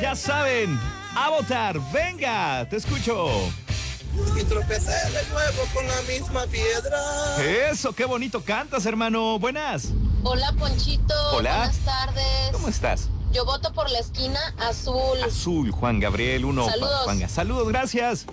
ya saben, a votar. Venga, te escucho. Y tropecé de nuevo con la misma piedra. Eso, qué bonito cantas, hermano. Buenas. Hola, Ponchito. Hola. Buenas tardes. ¿Cómo estás? Yo voto por la esquina azul. Azul, Juan Gabriel, uno. Saludos. Saludos, gracias.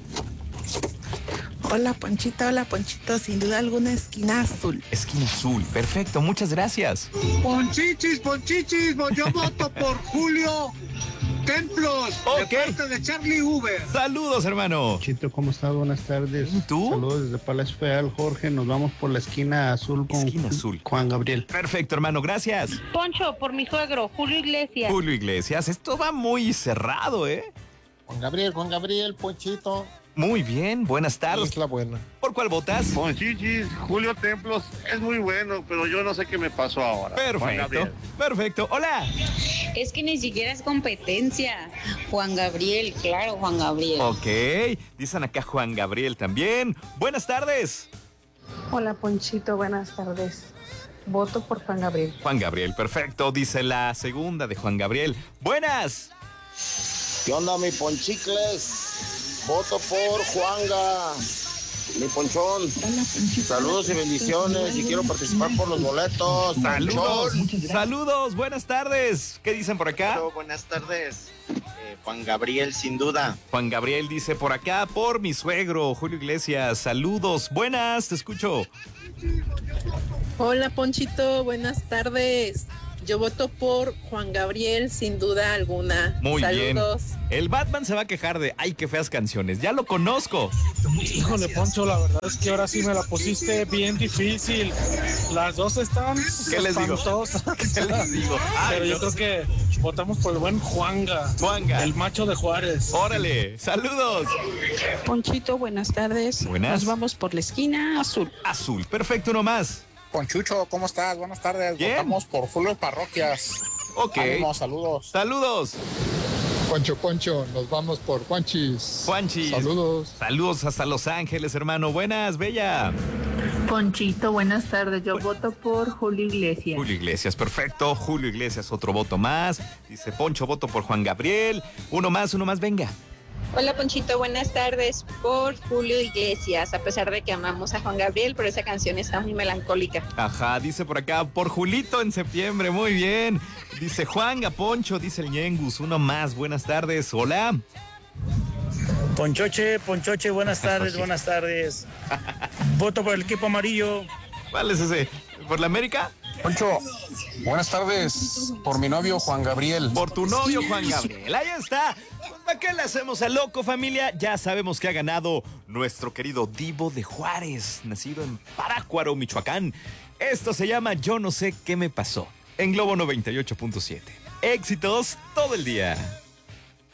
Hola Ponchito, sin duda alguna esquina azul. Esquina azul, perfecto, muchas gracias. Ponchichis, yo voto por Julio Templos, Ok. de parte de Charlie Uber. Saludos, hermano. Chito, ¿cómo estás? Buenas tardes. ¿Y tú? Saludos desde Palacio Federal, Jorge. Nos vamos por la esquina azul con Esquina azul. Juan Gabriel. Perfecto, hermano, gracias. Poncho, por mi suegro, Julio Iglesias. Julio Iglesias, esto va muy cerrado, ¿eh? Juan Gabriel, Ponchito. Muy bien, buenas tardes. Es la buena. ¿Por cuál votas? Ponchichis, Julio Templos es muy bueno, pero yo no sé qué me pasó ahora. Juan Perfecto, Gabriel. perfecto. Hola. Es que ni siquiera es competencia. Juan Gabriel, claro, Juan Gabriel. Ok, dicen acá Juan Gabriel también. Buenas tardes. Hola Ponchito, buenas tardes. Voto por Juan Gabriel. Juan Gabriel, perfecto, dice la segunda de Juan Gabriel. Buenas. ¿Qué onda, mi Ponchicles? Voto por Juanga, mi Ponchón. Saludos y bendiciones y quiero participar por los boletos. Saludos, Ponchón. saludos, buenas tardes. ¿Qué dicen por acá? Hola, buenas tardes. Juan Gabriel, sin duda. Juan Gabriel dice por acá, por mi suegro, Julio Iglesias. Saludos, buenas, te escucho. Hola Ponchito, buenas tardes. Yo voto por Juan Gabriel, sin duda alguna. Muy Saludos. bien. El Batman se va a quejar de, ay, qué feas canciones. Ya lo conozco. Híjole, Poncho, la verdad es que ahora sí me la pusiste bien difícil. Las dos están ¿Qué les digo? espantosas. ¿Qué les digo? Ay, Pero yo no. creo que votamos por el buen Juanga. Juanga. El macho de Juárez. Órale, saludos. Ponchito, buenas tardes. Buenas. Nos vamos por la esquina azul. Azul, perfecto, uno más. Ponchucho, ¿cómo estás? Buenas tardes. Bien. Votamos por Julio Parroquias. Ok. Ánimo, saludos. Saludos. Poncho, nos vamos por Juanchis. Juanchis. Saludos. Saludos hasta Los Ángeles, hermano. Buenas, Bella. Ponchito, buenas tardes. Yo voto por Julio Iglesias. Julio Iglesias, perfecto. Julio Iglesias, otro voto más. Dice Poncho, voto por Juan Gabriel. Uno más, venga. Hola Ponchito, buenas tardes. Por Julio Iglesias, a pesar de que amamos a Juan Gabriel, pero esa canción está muy melancólica. Ajá, dice por acá, por Julito en septiembre, muy bien. Dice Juanga, Poncho, dice el Ñengus, uno más, buenas tardes, hola. Ponchoche, buenas tardes. Voto por el equipo amarillo. ¿Cuál es ese? ¿Por la América? Poncho, buenas tardes. Por mi novio Juan Gabriel. Por tu novio Juan Gabriel, ahí está. ¿Para qué le hacemos al loco, familia? Ya sabemos que ha ganado nuestro querido Divo de Juárez, nacido en Parácuaro, Michoacán. Esto se llama Yo no sé qué me pasó, en Globo 98.7. Éxitos todo el día.